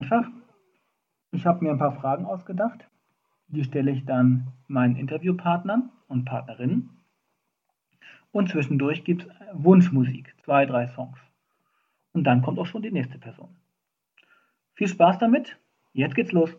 einfach. Ich habe mir ein paar Fragen ausgedacht. Die stelle ich dann meinen Interviewpartnern und Partnerinnen. Und zwischendurch gibt es Wunschmusik, 2, 3 Songs. Und dann kommt auch schon die nächste Person. Viel Spaß damit. Jetzt geht's los.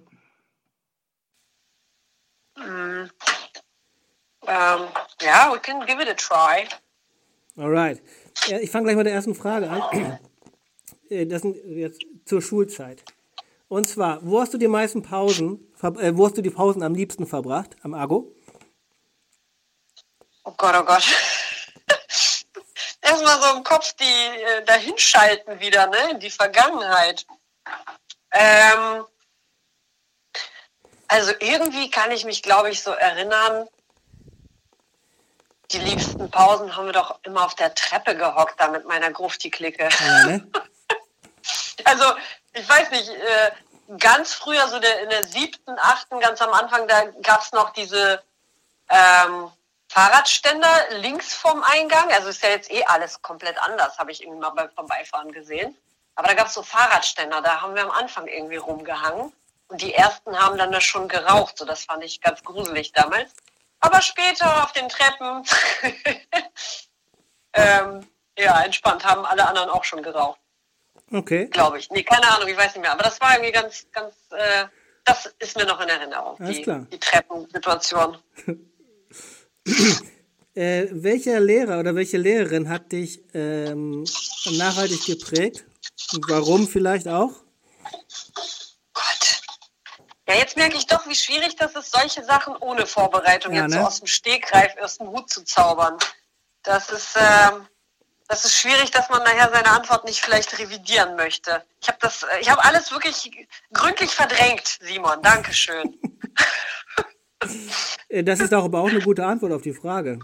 Yeah, we can give it a try. Alright. Ich fange gleich mit der ersten Frage an. Das sind jetzt zur Schulzeit. Und zwar, wo hast du die Pausen am liebsten verbracht? Am Argo? Oh Gott, oh Gott. Erstmal so im Kopf die dahinschalten wieder, ne? In die Vergangenheit. Also irgendwie kann ich mich, glaube ich, so erinnern, die liebsten Pausen haben wir doch immer auf der Treppe gehockt, da mit meiner Grufti-Clique. Ja, ne? Also, ich weiß nicht, ganz früher, so in der 7., 8., ganz am Anfang, da gab es noch diese Fahrradständer links vom Eingang. Also ist ja jetzt alles komplett anders, habe ich irgendwie mal beim Vorbeifahren gesehen. Aber da gab es so Fahrradständer, da haben wir am Anfang irgendwie rumgehangen. Und die ersten haben dann da schon geraucht, so das fand ich ganz gruselig damals. Aber später auf den Treppen, entspannt, haben alle anderen auch schon geraucht. Okay. Glaube ich. Nee, keine Ahnung, ich weiß nicht mehr. Aber das war irgendwie ganz, das ist mir noch in Erinnerung, die Treppensituation. Welcher Lehrer oder welche Lehrerin hat dich nachhaltig geprägt? Und warum vielleicht auch? Gott. Ja, jetzt merke ich doch, wie schwierig das ist, solche Sachen ohne Vorbereitung jetzt so aus dem Stegreif aus dem Hut zu zaubern. Das ist schwierig, dass man nachher seine Antwort nicht vielleicht revidieren möchte. Ich habe alles wirklich gründlich verdrängt, Simon. Dankeschön. Das ist doch aber auch eine gute Antwort auf die Frage.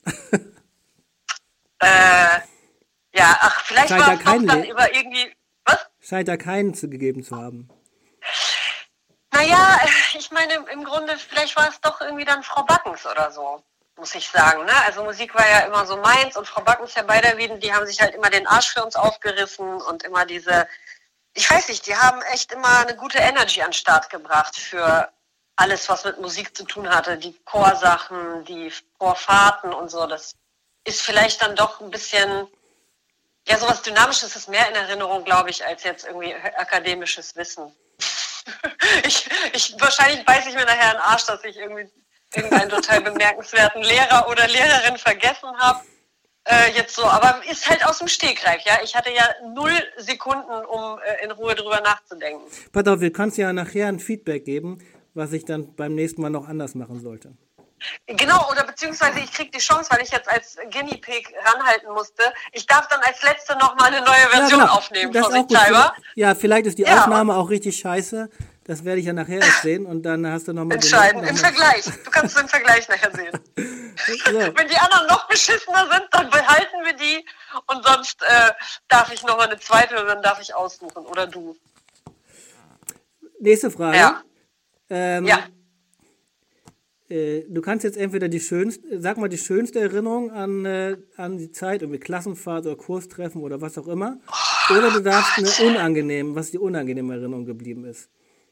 Vielleicht scheint war es doch dann über irgendwie... Was? Scheint da keinen gegeben zu haben. Naja, ich meine, im Grunde, vielleicht war es doch irgendwie dann Frau Backens oder so, muss ich sagen. Ne? Also Musik war ja immer so meins und Frau Backens, Herr Beiderwieden, die haben sich halt immer den Arsch für uns aufgerissen und immer ich weiß nicht, die haben echt immer eine gute Energy an den Start gebracht für alles, was mit Musik zu tun hatte. Die Chorsachen, die Chorfahrten und so, das ist vielleicht dann doch ein bisschen, ja, sowas Dynamisches ist mehr in Erinnerung, glaube ich, als jetzt irgendwie akademisches Wissen. Wahrscheinlich beiße ich mir nachher in den Arsch, dass ich irgendeinen total bemerkenswerten Lehrer oder Lehrerin vergessen habe. Aber ist halt aus dem Stegreif, ja. Ich hatte ja 0 Sekunden, um in Ruhe drüber nachzudenken. Pass auf, wir kannst ja nachher ein Feedback geben, was ich dann beim nächsten Mal noch anders machen sollte. Genau, oder beziehungsweise ich kriege die Chance, weil ich jetzt als Guinea Pig ranhalten musste. Ich darf dann als Letzte nochmal eine neue Version aufnehmen, das ist auch gut. Ja, vielleicht ist die Aufnahme auch richtig scheiße. Das werde ich ja nachher erst sehen und dann hast du nochmal... Entscheiden, im Vergleich. Du kannst es im Vergleich nachher sehen. So. Wenn die anderen noch beschissener sind, dann behalten wir die und sonst darf ich nochmal eine zweite und dann darf ich aussuchen. Oder du. Nächste Frage. Ja. Du kannst jetzt entweder die schönste Erinnerung an die Zeit, irgendwie Klassenfahrt oder Kurstreffen oder was auch immer, oder du darfst was die unangenehme Erinnerung geblieben ist.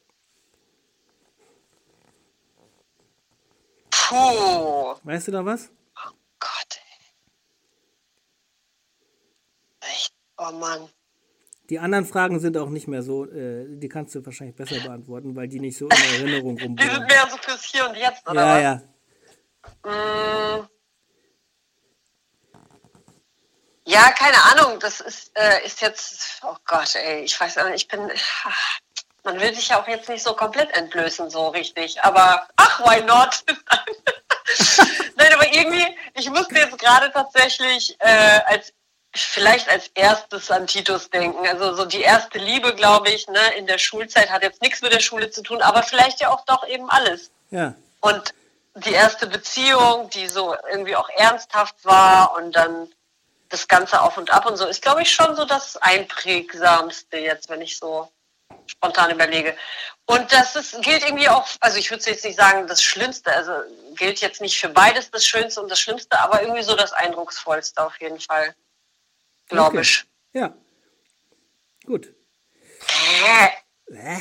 Puh. Weißt du da was? Oh Gott, ey. Echt? Oh Mann. Die anderen Fragen sind auch nicht mehr so, die kannst du wahrscheinlich besser beantworten, weil die nicht so in Erinnerung rumgehen. Die sind mehr so fürs Hier und Jetzt, oder was? Ja. Ja, keine Ahnung, das ist jetzt, oh Gott, ey, ich weiß nicht, man will sich ja auch jetzt nicht so komplett entblößen, so richtig, aber why not? Nein, aber irgendwie, ich musste jetzt gerade tatsächlich vielleicht als erstes an Titus denken. Also so die erste Liebe, glaube ich, ne, in der Schulzeit hat jetzt nichts mit der Schule zu tun, aber vielleicht ja auch doch eben alles. Ja. Und die erste Beziehung, die so irgendwie auch ernsthaft war und dann das Ganze auf und ab und so, ist, glaube ich, schon so das Einprägsamste jetzt, wenn ich so spontan überlege. Und gilt irgendwie auch, also ich würde jetzt nicht sagen das Schlimmste, also gilt jetzt nicht für beides das Schönste und das Schlimmste, aber irgendwie so das Eindrucksvollste auf jeden Fall. Glaube ich. Ja. Gut.